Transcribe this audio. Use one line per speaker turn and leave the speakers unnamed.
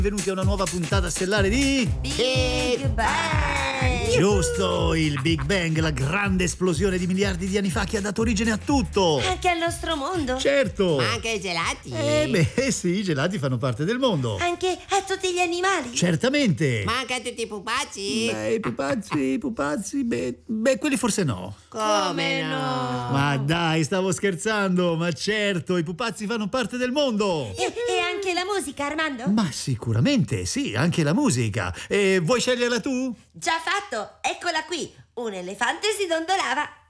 Benvenuti a una nuova puntata stellare di
Big Bang!
Giusto, il Big Bang, la grande esplosione di miliardi di anni fa che ha dato origine a tutto.
Anche al nostro mondo?
Certo.
Ma anche i gelati?
Sì, i gelati fanno parte del mondo.
Anche a tutti gli animali?
Certamente.
Ma anche a tutti i pupazzi?
Beh, i pupazzi, quelli forse no.
Come no?
Ma dai, stavo scherzando, ma certo, i pupazzi fanno parte del mondo.
E anche la musica, Armando?
Ma sicuramente, sì, anche la musica. E vuoi sceglierla tu?
Già fatto, eccola qui. Un elefante si dondolava.